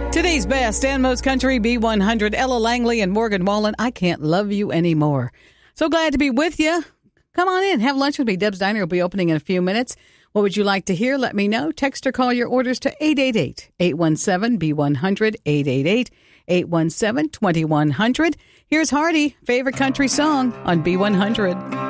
Today's best and most country B100, Ella Langley and Morgan Wallen, I Can't Love You Anymore. So glad to be with you. Come on in, have lunch with me. Deb's Diner will be opening in a few minutes. What would you like to hear? Let me know. Text or call your orders to 888-817-B100, 888-817-2100. Here's Hardy, favorite country song on B100.